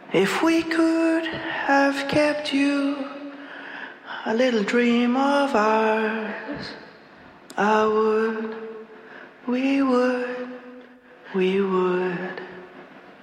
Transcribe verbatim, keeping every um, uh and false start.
If we could have kept you a little dream of ours, I would, we would, we would.